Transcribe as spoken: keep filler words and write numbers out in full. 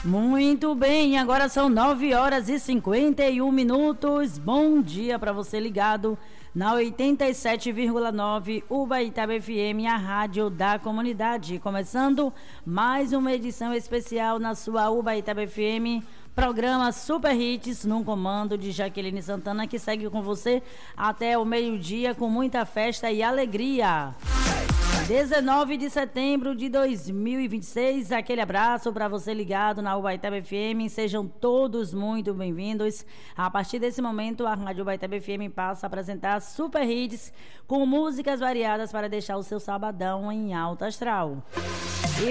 Muito bem, agora são nove horas e cinquenta e um minutos. Bom dia para você ligado na oitenta e sete vírgula nove Ubaitaba F M, a rádio da comunidade. Começando mais uma edição especial na sua Ubaitaba F M, programa Super Hits, num comando de Jaqueline Santana, que segue com você até o meio-dia com muita festa e alegria. dezenove de setembro de dois mil e vinte e seis, aquele abraço para você ligado na Ubaitaba F M, sejam todos muito bem-vindos. A partir desse momento, a Rádio Ubaitaba F M passa a apresentar Super Hits com músicas variadas para deixar o seu sabadão em alta astral.